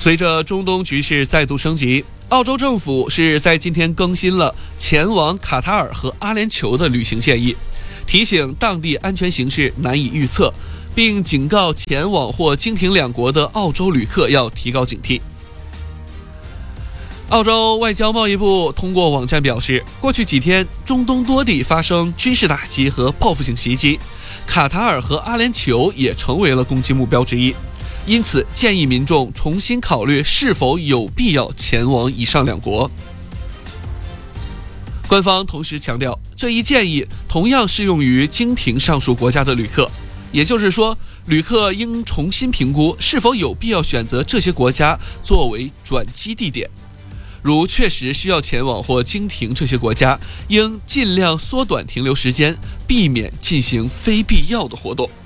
随着中东局势再度升级，澳洲政府是在今天更新了前往卡塔尔和阿联酋的旅行建议，提醒当地安全形势难以预测，并警告前往或经停两国的澳洲旅客要提高警惕。澳洲外交贸易部通过网站表示，过去几天中东多地发生军事打击和报复性袭击，卡塔尔和阿联酋也成为了攻击目标之一，因此建议民众重新考虑是否有必要前往以上两国。官方同时强调，这一建议同样适用于经停上述国家的旅客，也就是说，旅客应重新评估是否有必要选择这些国家作为转机地点。如确实需要前往或经停这些国家，应尽量缩短停留时间，避免进行非必要的活动。